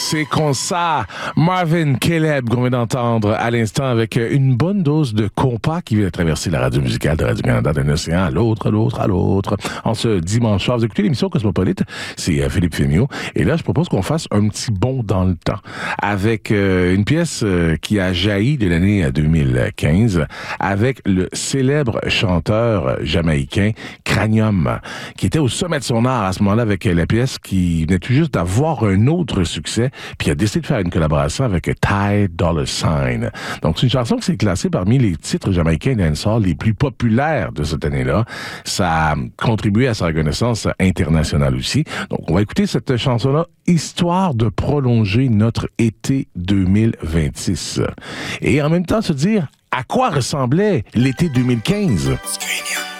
C'est comme ça. Marvin Caleb qu'on vient d'entendre à l'instant avec une bonne dose de compas qui vient de traverser la radio musicale de Radio-Canada d'un océan à l'autre. En ce dimanche soir, vous écoutez l'émission Cosmopolite, c'est Philippe Fémiot. Et là, je propose qu'on fasse un petit bond dans le temps avec une pièce qui a jailli de l'année 2015 avec le célèbre chanteur jamaïcain Cranium, qui était au sommet de son art à ce moment-là avec la pièce qui venait tout juste d'avoir un autre succès, puis il a décidé de faire une collaboration avec Ty Dolla $ign. Donc, c'est une chanson qui s'est classée parmi les titres jamaïcains dancehall les plus populaires de cette année-là. Ça a contribué à sa reconnaissance internationale aussi. Donc, on va écouter cette chanson-là, histoire de prolonger notre été 2026. Et en même temps, se dire à quoi ressemblait l'été 2015.